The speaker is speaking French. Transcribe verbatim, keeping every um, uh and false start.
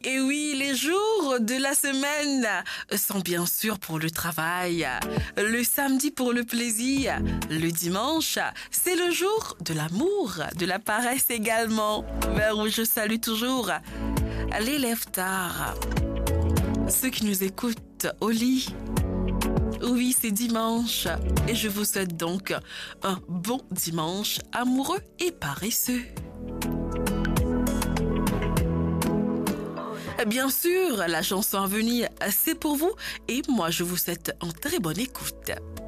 Et oui, les jours de la semaine sont bien sûr pour le travail. Le samedi pour le plaisir. Le dimanche, c'est le jour de l'amour, de la paresse également. Vers où je salue toujours les lève-tard. Ceux qui nous écoutent au lit. Oui, c'est dimanche. Et je vous souhaite donc un bon dimanche amoureux et paresseux. Bien sûr, la chanson à venir, c'est pour vous et moi je vous souhaite une très bonne écoute.